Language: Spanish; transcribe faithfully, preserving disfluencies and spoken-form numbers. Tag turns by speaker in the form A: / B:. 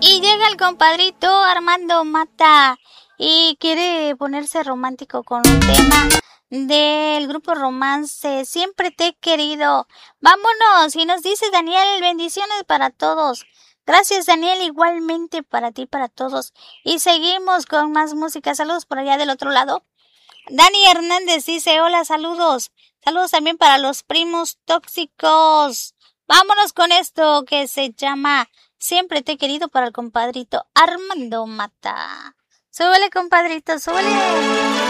A: Y llega el compadrito Armando Mata y quiere ponerse romántico con un tema del grupo Romance, Siempre te he querido. Vámonos, y nos dice Daniel, bendiciones para todos. Gracias Daniel, igualmente para ti, para todos. Y seguimos con más música. Saludos por allá del otro lado. Dani Hernández dice, hola, saludos. Saludos también para los primos tóxicos. Vámonos con esto que se llama Siempre te he querido, para el compadrito Armando Mata. Súbele, compadrito, súbele.